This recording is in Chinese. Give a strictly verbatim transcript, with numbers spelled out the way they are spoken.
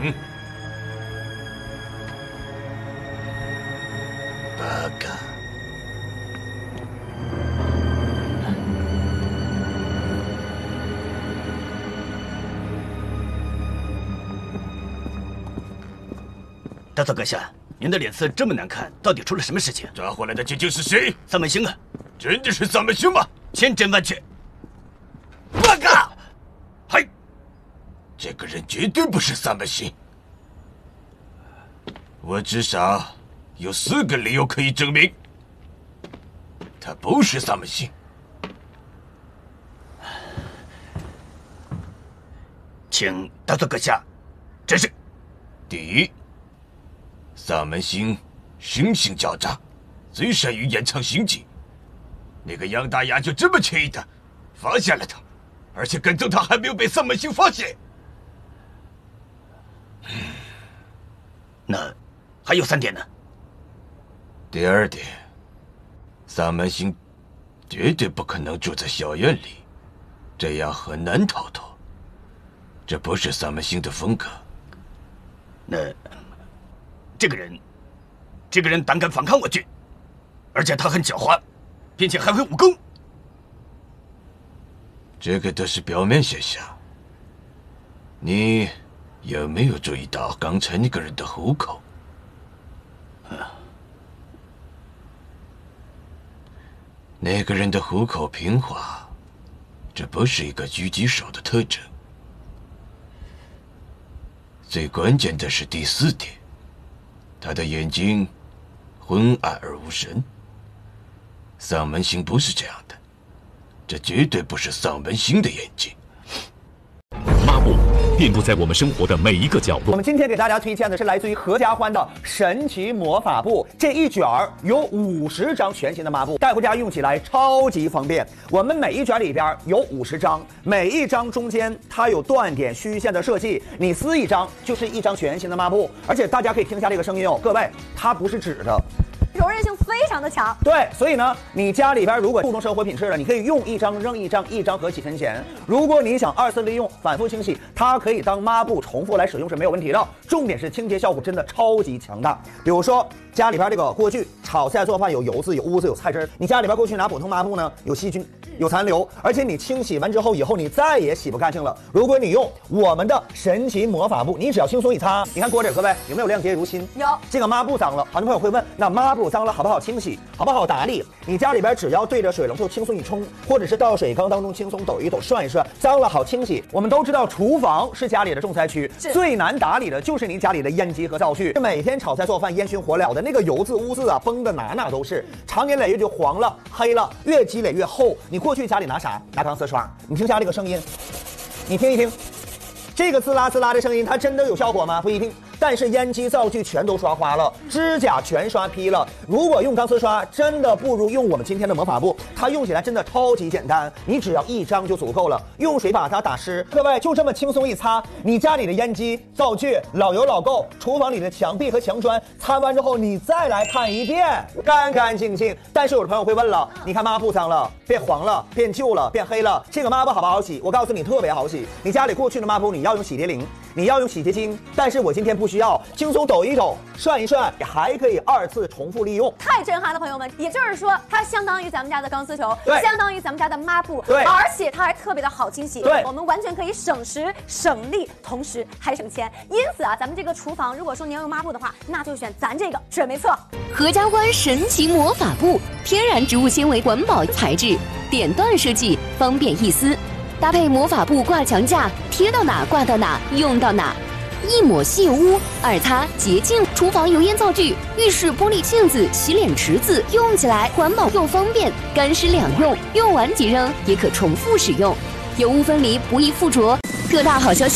嗯。八嘎。 大佐阁下，您的脸色这么难看，到底出了什么事情？ 抓回来的究竟是谁？ 萨满星啊！ 真的是萨满星吗？ 千真万确。 八嘎！嗨，这个人绝对不是萨满星。我至少有四个理由可以证明，他不是萨满星。 请大佐阁下指示。 第一，萨满星生性狡诈，最善于掩藏行迹。那个杨大牙就这么轻易的发现了他，而且跟踪他还没有被萨满星发现。 那还有三点呢？ 第二点，萨满星绝对不可能住在小院里，这样很难逃脱。这不是萨满星的风格。 那这个人，这个人胆敢反抗我军，而且他很狡猾，并且还会武功。 这个都是表面现象。你有没有注意到刚才那个人的虎口？ 啊， 那个人的虎口平滑，这不是一个狙击手的特征。最关键的是第四点，他的眼睛昏暗而无神。丧门星不是这样的，这绝对不是丧门星的眼睛。 抹布遍布在我们生活的每一个角落。 我们今天给大家推荐的是来自于合家欢的神奇魔法布，这一卷儿有五十张全新的抹布，带回家用起来超级方便。我们每一卷里边有五十张，每一张中间它有断点虚线的设计，你撕一张就是一张全新的抹布。而且大家可以听一下这个声音哦，各位，它不是纸的。 柔韧性非常的强， 对，所以呢，你家里边如果注重生活品质的，你可以用一张扔一张，一张合几分钱。如果你想二次利用、反复清洗，它可以当抹布重复来使用是没有问题的。重点是清洁效果真的超级强大。比如说家里边这个锅具炒菜做饭有油渍、有污渍、有菜汁，你家里边过去拿普通抹布呢，有细菌、有残留，而且你清洗完之后以后你再也洗不干净了。如果你用我们的神奇魔法布，你只要轻松一擦，你看锅底各位有没有亮洁如新？ 有。 这个抹布脏了，很多朋友会问，那抹布脏了好不好清洗，好不好打理？你家里边只要对着水龙头轻松一冲，或者是到水缸当中轻松抖一抖、涮一涮，脏了好清洗。我们都知道，厨房是家里的重灾区，最难打理的就是你家里的烟机和灶具。每天炒菜做饭烟熏火燎的那个油渍污渍啊，崩的哪哪都是，长年累月就黄了、黑了，越积累越厚。你过去家里拿啥？拿钢丝刷。你听下这个声音，你听一听，这个滋啦滋啦的声音，它真的有效果吗？不一定。但是烟机灶具全都刷花了，指甲全刷劈了。如果用钢丝刷，真的不如用我们今天的魔法布，它用起来真的超级简单，你只要一张就足够了，用水把它打湿。各位就这么轻松一擦，你家里的烟机、灶具老油老垢，厨房里的墙壁和墙砖，擦完之后你再来看一遍，干干净净。但是有的朋友会问了，你看抹布脏了，变黄了，变旧了，变黑了，这个抹布好不好洗？我告诉你，特别好洗。你家里过去的抹布，你要用洗涤灵，你要用洗洁精，但是我今天不需要，轻松抖一抖，涮一涮，还可以二次重复利用， 太震撼了，朋友们！也就是说，它相当于咱们家的钢丝球， 对， 相当于咱们家的抹布， 对， 而且它还特别的好清洗， 对， 我们完全可以省时省力，同时还省钱。因此啊，咱们这个厨房，如果说您要用抹布的话，那就选咱这个，准没错。 合家欢神奇魔法布，天然植物纤维环保材质，点段设计，方便易撕，搭配魔法布挂墙架，贴到哪挂到哪，用到哪。一抹细污，二擦洁净，厨房油烟灶具、浴室玻璃镜子、洗脸池子，用起来环保又方便，干湿两用，用完即扔，也可重复使用，油污分离，不易附着。各大好消息。